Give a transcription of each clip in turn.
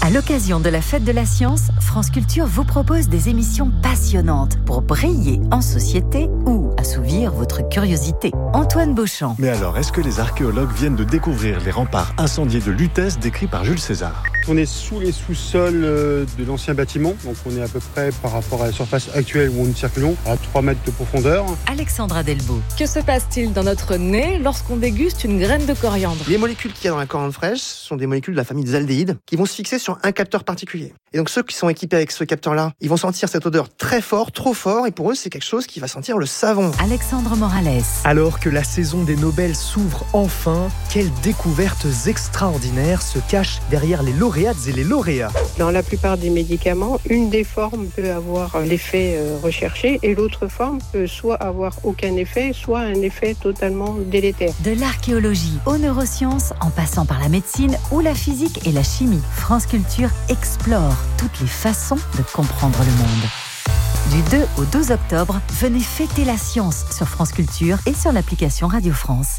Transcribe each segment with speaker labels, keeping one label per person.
Speaker 1: À l'occasion de la Fête de la Science, France Culture vous propose des émissions passionnantes pour briller en société ou assouvir votre curiosité. Antoine Beauchamp.
Speaker 2: Mais alors, est-ce que les archéologues viennent de découvrir les remparts incendiés de Lutèce décrits par Jules César ?
Speaker 3: On est sous les sous-sols de l'ancien bâtiment, donc on est à peu près par rapport à la surface actuelle où nous circulons à 3 mètres de profondeur.
Speaker 1: Alexandra Delbo.
Speaker 4: Que se passe-t-il dans notre nez lorsqu'on déguste une graine de coriandre ?
Speaker 5: Les molécules qu'il y a dans la coriandre fraîche sont des molécules de la famille des aldéhydes qui vont se fixer sur un capteur particulier. Et donc ceux qui sont équipés avec ce capteur-là, ils vont sentir cette odeur très fort, trop fort, et pour eux c'est quelque chose qui va sentir le savon.
Speaker 1: Alexandre Morales.
Speaker 6: Alors que la saison des Nobel s'ouvre enfin, quelles découvertes extraordinaires se cachent derrière les lauréates et les lauréats.
Speaker 7: Dans la plupart des médicaments, une des formes peut avoir l'effet recherché et l'autre forme peut soit avoir aucun effet, soit un effet totalement délétère.
Speaker 1: De l'archéologie aux neurosciences, en passant par la médecine ou la physique et la chimie, France Culture explore toutes les façons de comprendre le monde. Du 2 au 12 octobre, venez fêter la science sur France Culture et sur l'application Radio France.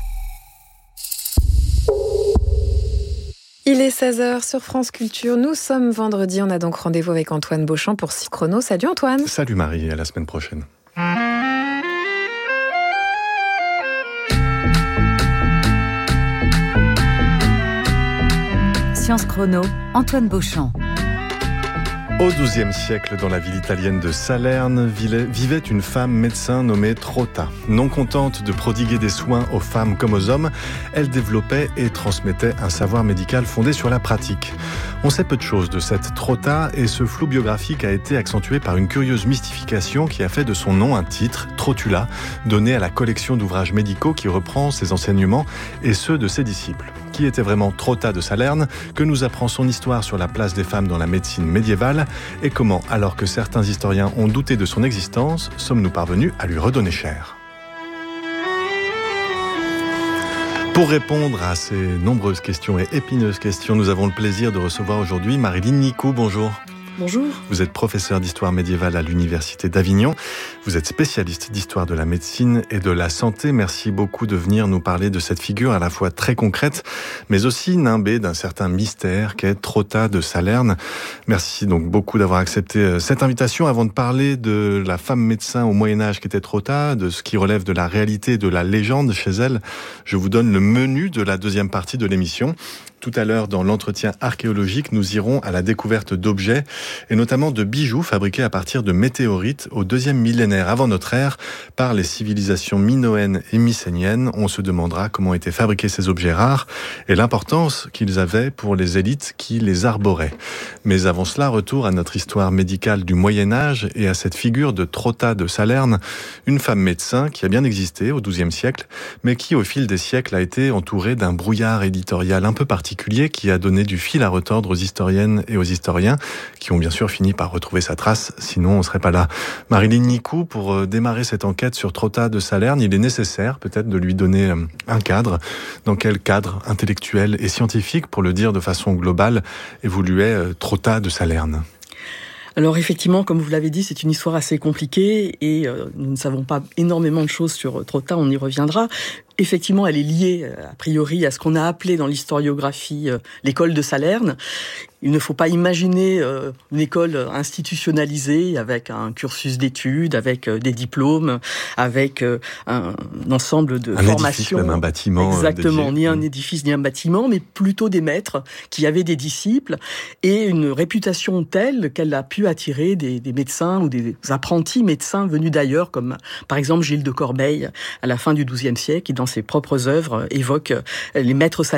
Speaker 8: Il est 16h sur France Culture. Nous sommes vendredi. On a donc rendez-vous avec Antoine Beauchamp pour 6 chronos. Salut Antoine.
Speaker 2: Salut Marie, à la semaine prochaine.
Speaker 1: Science Chrono, Antoine Beauchamp.
Speaker 2: Au XIIe siècle, dans la ville italienne de Salerne, vivait une femme médecin nommée Trotta. Non contente de prodiguer des soins aux femmes comme aux hommes, elle développait et transmettait un savoir médical fondé sur la pratique. On sait peu de choses de cette Trotta et ce flou biographique a été accentué par une curieuse mystification qui a fait de son nom un titre, Trotula, donné à la collection d'ouvrages médicaux qui reprend ses enseignements et ceux de ses disciples. Qui était vraiment Trotta de Salerne, que nous apprend son histoire sur la place des femmes dans la médecine médiévale et comment, alors que certains historiens ont douté de son existence, sommes-nous parvenus à lui redonner chair. Pour répondre à ces nombreuses questions et épineuses questions, nous avons le plaisir de recevoir aujourd'hui Marilyn Nicou. Bonjour.
Speaker 4: Bonjour.
Speaker 2: Vous êtes professeur d'histoire médiévale à l'Université d'Avignon. Vous êtes spécialiste d'histoire de la médecine et de la santé. Merci beaucoup de venir nous parler de cette figure à la fois très concrète, mais aussi nimbée d'un certain mystère qu'est Trotta de Salerne. Merci donc beaucoup d'avoir accepté cette invitation. Avant de parler de la femme médecin au Moyen-Âge qu'était Trotta, de ce qui relève de la réalité, de la légende chez elle, je vous donne le menu de la deuxième partie de l'émission. Tout à l'heure, dans l'entretien archéologique, nous irons à la découverte d'objets, et notamment de bijoux fabriqués à partir de météorites au 2e millénaire avant notre ère par les civilisations minoennes et mycéniennes. On se demandera comment étaient fabriqués ces objets rares et l'importance qu'ils avaient pour les élites qui les arboraient. Mais avant cela, retour à notre histoire médicale du Moyen-Âge et à cette figure de Trotta de Salerne, une femme médecin qui a bien existé au XIIe siècle, mais qui, au fil des siècles, a été entourée d'un brouillard éditorial un peu particulier qui a donné du fil à retordre aux historiennes et aux historiens qui ont bien sûr fini par retrouver sa trace, sinon on ne serait pas là. Marilyn Nicou, pour démarrer cette enquête sur Trotta de Salerne, il est nécessaire peut-être de lui donner un cadre. Dans quel cadre intellectuel et scientifique, pour le dire de façon globale, évoluait Trotta de Salerne ?
Speaker 9: Alors effectivement, comme vous l'avez dit, c'est une histoire assez compliquée et nous ne savons pas énormément de choses sur Trotta, on y reviendra. Effectivement, elle est liée, a priori, à ce qu'on a appelé dans l'historiographie l'école de Salerne. Il ne faut pas imaginer une école institutionnalisée avec un cursus d'études, avec des diplômes, avec un ensemble de formations. Un édifice,
Speaker 2: même un bâtiment.
Speaker 9: Exactement, ni un édifice, ni un bâtiment, mais plutôt des maîtres qui avaient des disciples et une réputation telle qu'elle a pu attirer des médecins ou des apprentis médecins venus d'ailleurs, comme par exemple Gilles de Corbeil à la fin du XIIe siècle, qui dans ses propres œuvres évoque les maîtres